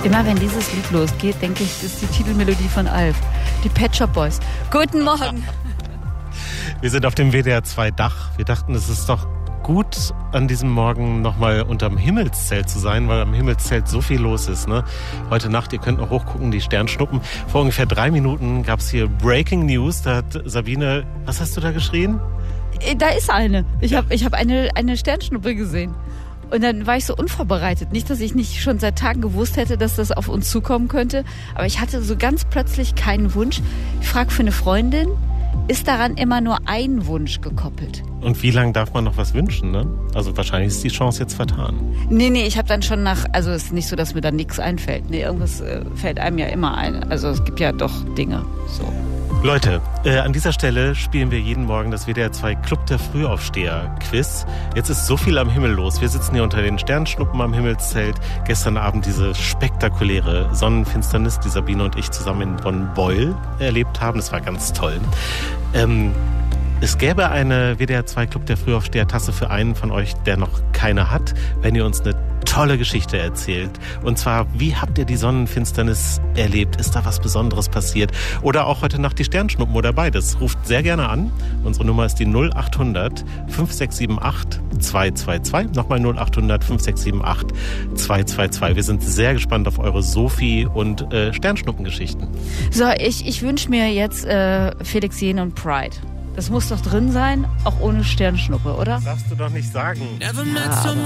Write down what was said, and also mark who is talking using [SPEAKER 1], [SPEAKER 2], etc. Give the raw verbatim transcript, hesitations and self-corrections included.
[SPEAKER 1] Immer wenn dieses Lied losgeht, denke ich, das ist die Titelmelodie von Alf. Die Pet Shop Boys. Guten Morgen.
[SPEAKER 2] Wir sind auf dem W D R zwei Dach. Wir dachten, es ist doch gut, an diesem Morgen nochmal unterm Himmelszelt zu sein, weil am Himmelszelt so viel los ist. Ne? Heute Nacht, ihr könnt noch hochgucken, die Sternschnuppen. Vor ungefähr drei Minuten gab es hier Breaking News. Da hat Sabine, was hast du da geschrien?
[SPEAKER 1] Da ist eine. Ich habe ich hab eine, eine Sternschnuppe gesehen. Und dann war ich so unvorbereitet. Nicht, dass ich nicht schon seit Tagen gewusst hätte, dass das auf uns zukommen könnte. Aber ich hatte so ganz plötzlich keinen Wunsch. Ich frage für eine Freundin, ist daran immer nur ein Wunsch gekoppelt?
[SPEAKER 2] Und wie lange darf man noch was wünschen, ne? Also wahrscheinlich ist die Chance jetzt vertan.
[SPEAKER 1] Nee, nee, ich habe dann schon nach, also es ist nicht so, dass mir dann nichts einfällt. Nee, irgendwas äh, fällt einem ja immer ein. Also es gibt ja doch Dinge, so.
[SPEAKER 2] Leute, äh, an dieser Stelle spielen wir jeden Morgen das W D R zwei Club der Frühaufsteher-Quiz. Jetzt ist so viel am Himmel los. Wir sitzen hier unter den Sternschnuppen am Himmelszelt. Gestern Abend diese spektakuläre Sonnenfinsternis, die Sabine und ich zusammen in Bonn-Beuel erlebt haben. Das war ganz toll. Ähm, es gäbe eine W D R zwei Club der Frühaufsteher-Tasse für einen von euch, der noch keine hat, wenn ihr uns eine tolle Geschichte erzählt. Und zwar, wie habt ihr die Sonnenfinsternis erlebt? Ist da was Besonderes passiert? Oder auch heute Nacht die Sternschnuppen oder beides. Ruft sehr gerne an. Unsere Nummer ist die null acht hundert fünf sechs sieben acht zwei zwei zwei. Nochmal null acht hundert fünf sechs sieben acht zwei zwei zwei. Wir sind sehr gespannt auf eure Sophie- und äh, Sternschnuppengeschichten.
[SPEAKER 1] So, ich, ich wünsche mir jetzt äh, Felix Jähn und Pride. Das muss doch drin sein, auch ohne Sternschnuppe, oder?
[SPEAKER 2] Das darfst du doch nicht sagen.
[SPEAKER 1] Ja, aber